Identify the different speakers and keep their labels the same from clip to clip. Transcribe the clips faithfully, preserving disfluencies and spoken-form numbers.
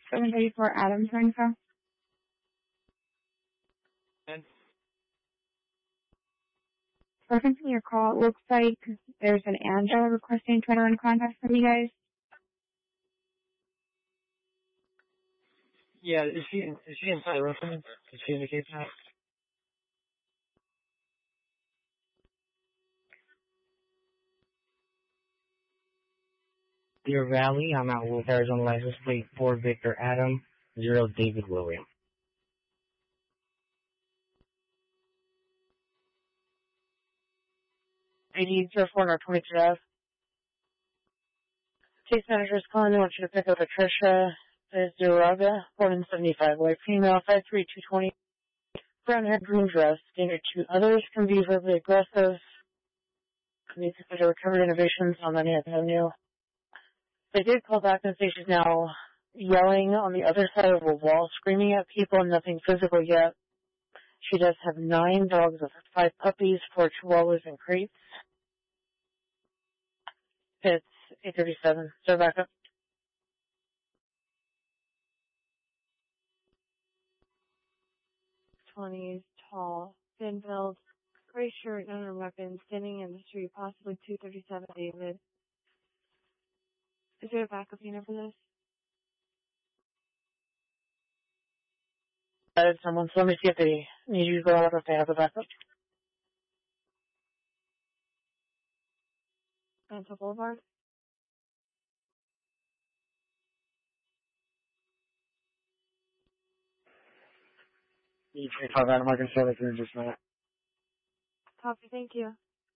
Speaker 1: seven thirty-four Adams Renfro.
Speaker 2: And
Speaker 1: Referencing your call, it looks like there's an Angela requesting Twitter in contact from you guys.
Speaker 2: yeah, is she is she inside the room? Did she indicate that?
Speaker 3: Deer Valley, I'm out with Arizona license plate four Victor Adam, zero David William.
Speaker 4: eighty zero four twenty-three F. Case manager is calling. I want you to pick up Patricia Zuraga, born in seventy-five, white female, five three, two twenty, brown hair, green dress, danger to others, can be verbally aggressive, needs to consider recovery innovations on Maniac Avenue. They did call back and say she's now yelling on the other side of a wall, screaming at people, nothing physical yet. She does have nine dogs with five puppies, four chihuahuas and crates. It's eight thirty-seven. So back up.
Speaker 5: twenties, tall, thin build, gray shirt, no known weapons, standing in the street, possibly two thirty-seven David. Is there a backup unit for this?
Speaker 4: That is someone, so let me see if they need you to go out or if they have a backup.
Speaker 5: Mantle Boulevard?
Speaker 2: You can talk about it, like I said, if you're just not.
Speaker 5: Copy, thank you.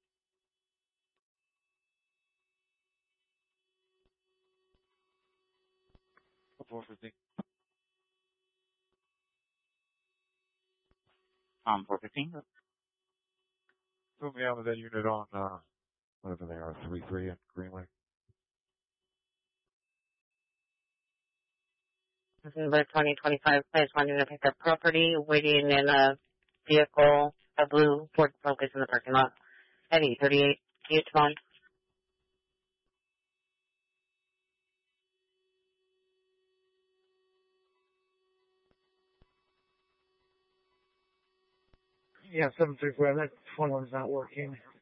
Speaker 6: four fifty. Um, four fifteen.
Speaker 7: Put me out of that unit on, uh, whatever they are, three three and Greenway.
Speaker 4: November twenty twenty-five, place wanting to pick up property, waiting in a vehicle, a blue Ford Focus in the parking lot at eight thirty-eight. You Tavon.
Speaker 2: Yeah, seven three four. That phone one's not working.